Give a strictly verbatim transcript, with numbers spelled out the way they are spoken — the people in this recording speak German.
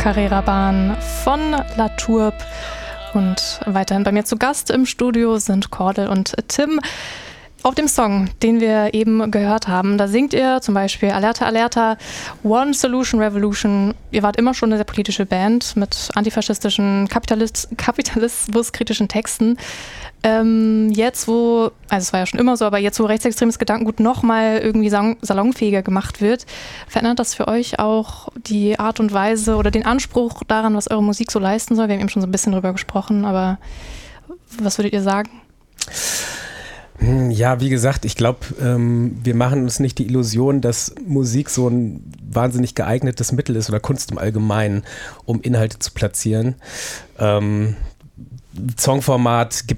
Carrera-Bahn von La Tourbe. Und weiterhin bei mir zu Gast im Studio sind Cordel und Tim. Auf dem Song, den wir eben gehört haben, da singt ihr zum Beispiel Alerta, Alerta, One Solution Revolution. Ihr wart immer schon eine sehr politische Band mit antifaschistischen, Kapitalist- kapitalismuskritischen Texten. Ähm, jetzt, wo, also es war ja schon immer so, aber jetzt, wo rechtsextremes Gedankengut nochmal irgendwie sal- salonfähiger gemacht wird, verändert das für euch auch die Art und Weise oder den Anspruch daran, was eure Musik so leisten soll? Wir haben eben schon so ein bisschen drüber gesprochen, aber was würdet ihr sagen? Ja, wie gesagt, ich glaube, ähm, wir machen uns nicht die Illusion, dass Musik so ein wahnsinnig geeignetes Mittel ist oder Kunst im Allgemeinen, um Inhalte zu platzieren. Ähm, Songformat